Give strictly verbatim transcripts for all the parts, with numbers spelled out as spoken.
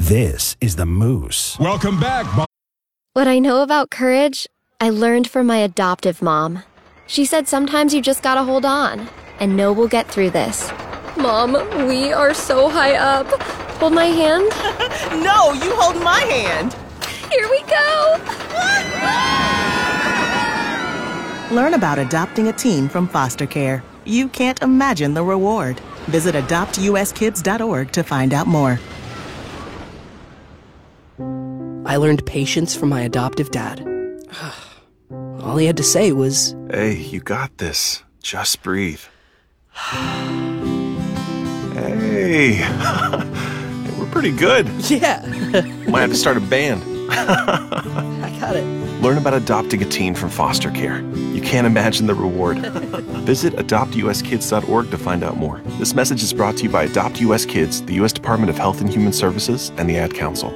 This is The Moose. Welcome back. What I know about courage, I learned from my adoptive mom. She said sometimes you just gotta hold on and know we'll get through this. Mom, we are so high up. Hold my hand. No, you hold my hand. Here we go. Learn about adopting a teen from foster care. You can't imagine the reward. Visit adopt u s kids dot org to find out more. I learned patience from my adoptive dad. All he had to say was, "Hey, you got this. Just breathe." Hey, we're pretty good. yeah. Might have to start a band. I got it. Learn about adopting a teen from foster care. You can't imagine the reward. Visit adopt u s kids dot org to find out more. This message is brought to you by Adopt U S Kids, the U S Department of Health and Human Services, and the Ad Council.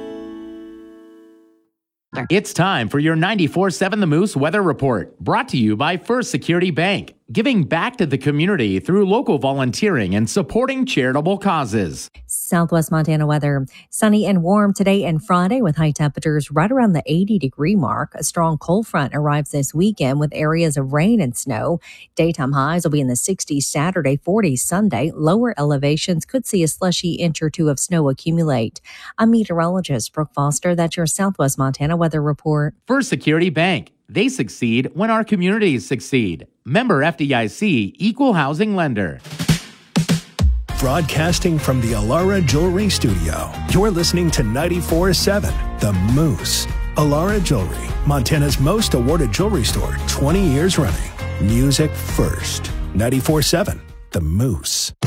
It's time for your ninety-four seven The Moose Weather Report, brought to you by First Security Bank, giving back to the community through local volunteering and supporting charitable causes. Southwest Montana weather. Sunny and warm today and Friday with high temperatures right around the eighty degree mark. A strong cold front arrives this weekend with areas of rain and snow. Daytime highs will be in the sixties Saturday, forties Sunday. Lower elevations could see a slushy inch or two of snow accumulate. I'm meteorologist Brooke Foster. That's your Southwest Montana weather report. First Security Bank. They succeed when our communities succeed. Member F D I C, Equal Housing Lender. Broadcasting from the Alara Jewelry Studio, you're listening to ninety-four seven The Moose. Alara Jewelry, Montana's most awarded jewelry store, twenty years running. Music first. ninety-four seven The Moose.